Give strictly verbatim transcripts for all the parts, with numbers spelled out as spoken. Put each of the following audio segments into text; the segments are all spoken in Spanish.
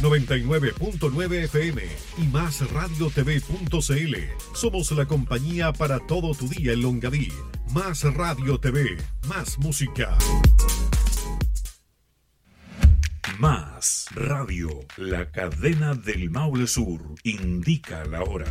noventa y nueve punto nueve F M y más radio t v punto c l. Somos la compañía para todo tu día en Longaví. Más Radio T V, más música. Más Radio, la cadena del Maule Sur, indica la hora.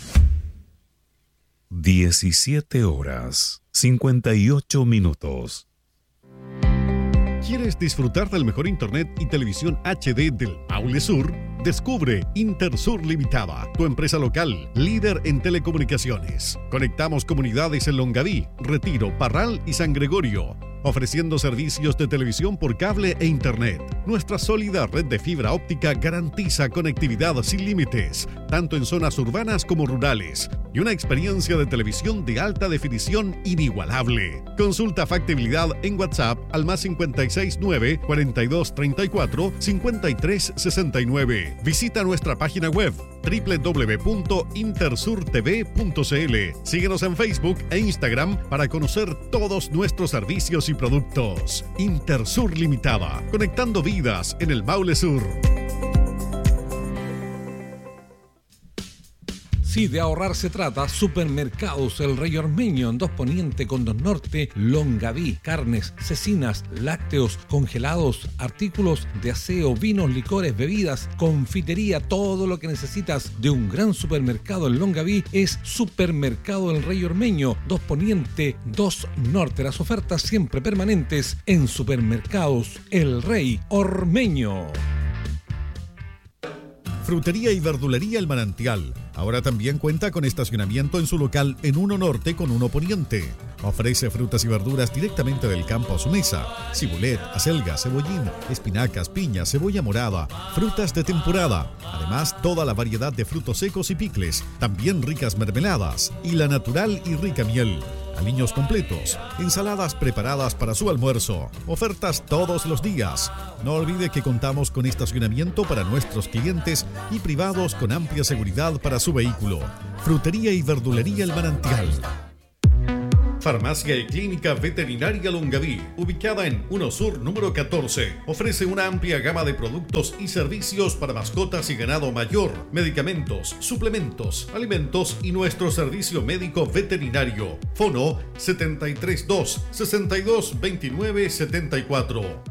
diecisiete horas, cincuenta y ocho minutos. ¿Quieres disfrutar del mejor internet y televisión H D del Maule Sur? Descubre Intersur Limitada, tu empresa local, líder en telecomunicaciones. Conectamos comunidades en Longaví, Retiro, Parral y San Gregorio, ofreciendo servicios de televisión por cable e internet. Nuestra sólida red de fibra óptica garantiza conectividad sin límites, tanto en zonas urbanas como rurales, y una experiencia de televisión de alta definición inigualable. Consulta factibilidad en WhatsApp al más cincuenta y seis nueve, cuarenta y dos treinta y cuatro, cincuenta y tres sesenta y nueve. Visita nuestra página web doble u doble u doble u punto intersur t v punto c l. Síguenos en Facebook e Instagram para conocer todos nuestros servicios y productos. Intersur Limitada, conectando vidas en el Maule Sur. Si de ahorrar se trata, Supermercados El Rey Ormeño en Dos Poniente con Dos Norte, Longaví, carnes, cecinas, lácteos, congelados, artículos de aseo, vinos, licores, bebidas, confitería, todo lo que necesitas de un gran supermercado en Longaví es Supermercado El Rey Ormeño, Dos Poniente, Dos Norte. Las ofertas siempre permanentes en Supermercados El Rey Ormeño. Frutería y verdulería El Manantial. Ahora también cuenta con estacionamiento en su local en Uno Norte con Uno Poniente. Ofrece frutas y verduras directamente del campo a su mesa. Cibulet, acelga, cebollín, espinacas, piña, cebolla morada, frutas de temporada. Además, toda la variedad de frutos secos y picles. También ricas mermeladas y la natural y rica miel. Aliños completos, ensaladas preparadas para su almuerzo, ofertas todos los días. No olvide que contamos con estacionamiento para nuestros clientes y privados con amplia seguridad para su vehículo. Frutería y verdulería El Manantial. Farmacia y Clínica Veterinaria Longaví, ubicada en Uno Sur número catorce. Ofrece una amplia gama de productos y servicios para mascotas y ganado mayor, medicamentos, suplementos, alimentos y nuestro servicio médico veterinario. Fono setenta y tres dos, sesenta y dos veintinueve setenta y cuatro.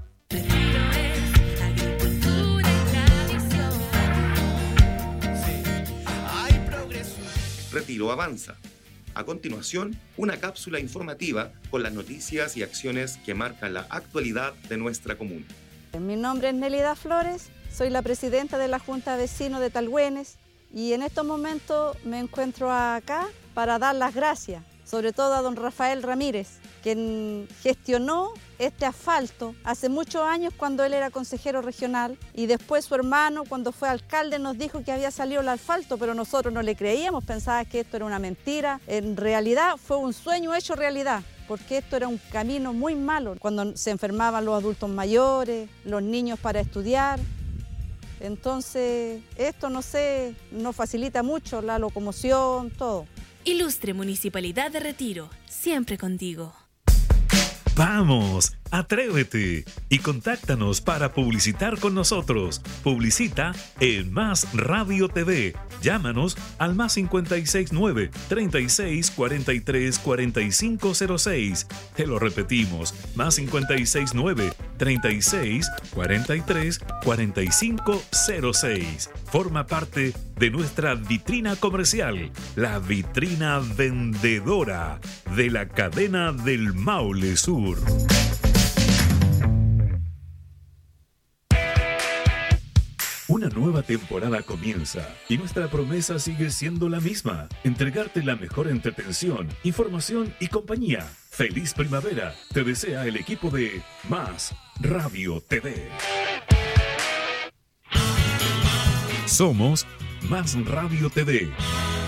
Retiro avanza. A continuación, una cápsula informativa con las noticias y acciones que marcan la actualidad de nuestra comuna. Mi nombre es Nélida Flores, soy la presidenta de la Junta de Vecinos de Talgüenes y en estos momentos me encuentro acá para dar las gracias, sobre todo a don Rafael Ramírez, quien gestionó este asfalto hace muchos años cuando él era consejero regional y después su hermano cuando fue alcalde nos dijo que había salido el asfalto, pero nosotros no le creíamos, pensábamos que esto era una mentira. En realidad fue un sueño hecho realidad, porque esto era un camino muy malo, cuando se enfermaban los adultos mayores, los niños para estudiar. Entonces esto, no sé, nos facilita mucho la locomoción, todo. Ilustre Municipalidad de Retiro, siempre contigo. ¡Vamos! ¡Atrévete! Y contáctanos para publicitar con nosotros. Publicita en Más Radio T V. Llámanos al más cincuenta y seis nueve, treinta y seis, cuarenta y tres, cuarenta y cinco cero seis. Te lo repetimos, más cincuenta y seis nueve, treinta y seis, cuarenta y tres, cuarenta y cinco cero seis. Forma parte de nuestra vitrina comercial, la vitrina vendedora de la cadena del Maule Sur. Una nueva temporada comienza y nuestra promesa sigue siendo la misma: entregarte la mejor entretención, información y compañía. ¡Feliz primavera! Te desea el equipo de Más Radio T V. Somos Más Radio T V.